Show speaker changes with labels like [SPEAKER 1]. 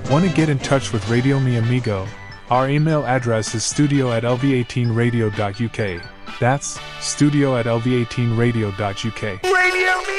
[SPEAKER 1] Want to get in touch with Radio Mi Amigo? Our email address is studio@lv18radio.uk. That's studio@lv18radio.uk.